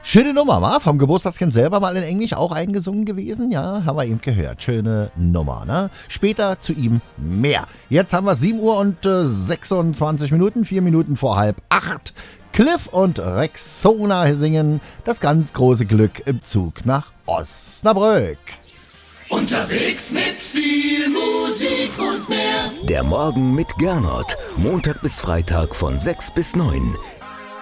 Schöne Nummer, wa? Vom Geburtstagskind selber mal in Englisch auch eingesungen gewesen. Ja, haben wir eben gehört. Schöne Nummer, ne? Später zu ihm mehr. Jetzt haben wir 7 Uhr und 26 Minuten, 4 Minuten vor 7:30. Cliff und Rexona singen das ganz große Glück im Zug nach Osnabrück. Unterwegs mit viel Musik und mehr. Der Morgen mit Gernot. Montag bis Freitag von 6 bis 9.